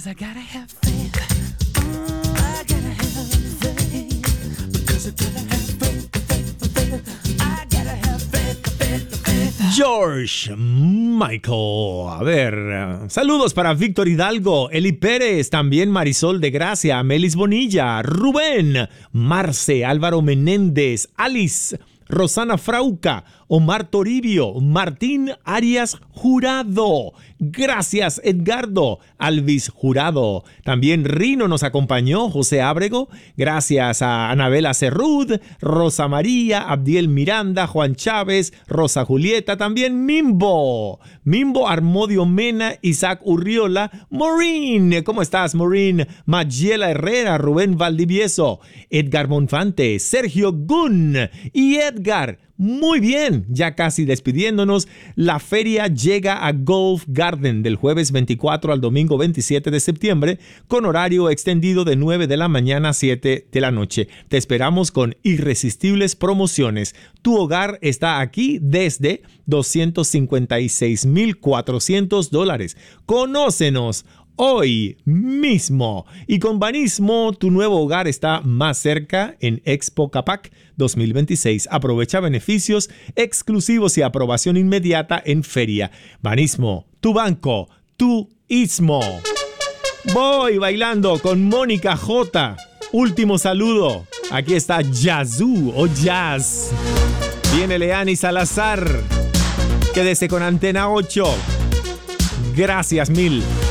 'Cause I gotta have faith. I gotta have faith. Because I gotta have faith. I gotta have faith. George Michael. A ver, saludos para Víctor Hidalgo, Eli Pérez, también Marisol de Gracia, Melis Bonilla, Rubén, Marce, Álvaro Menéndez, Alice, Rosana Frauca, Omar Toribio, Martín Arias Jurado. Gracias, Edgardo, Alvis Jurado. También Rino nos acompañó, José Ábrego. Gracias a Anabela Cerrud, Rosa María, Abdiel Miranda, Juan Chávez, Rosa Julieta. También Mimbo Armodio Mena, Isaac Urriola, Maureen. ¿Cómo estás, Maureen? Magiela Herrera, Rubén Valdivieso, Edgar Monfante, Sergio Gun y Edgar. Muy bien, ya casi despidiéndonos, la feria llega a Golf Garden del jueves 24 al domingo 27 de septiembre con horario extendido de 9 de la mañana a 7 de la noche. Te esperamos con irresistibles promociones. Tu hogar está aquí desde $256,400. Conócenos hoy mismo. Y con Banismo, tu nuevo hogar está más cerca en Expo Capac 2026. Aprovecha beneficios exclusivos y aprobación inmediata en feria. Banismo, tu banco, tu istmo. Voy bailando con Mónica J. Último saludo. Aquí está Yazoo o Jazz. Viene Leani Salazar. Quédese con Antena 8. Gracias mil.